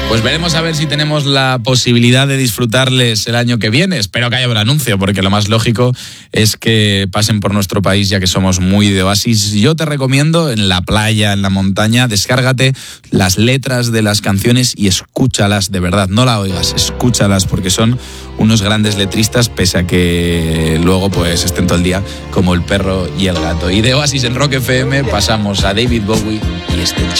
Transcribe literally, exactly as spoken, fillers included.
Pues veremos a ver si tenemos la posibilidad de disfrutarles el año que viene. Espero que haya un anuncio, porque lo más lógico es que pasen por nuestro país, ya que somos muy de Oasis. Yo te recomiendo, en la playa, en la montaña, descárgate las letras de las canciones y escúchalas de verdad. No la oigas, escúchalas, porque son unos grandes letristas, pese a que luego pues estén todo el día como el perro y el gato. Y de Oasis en Rock F M pasamos a David Bowie y este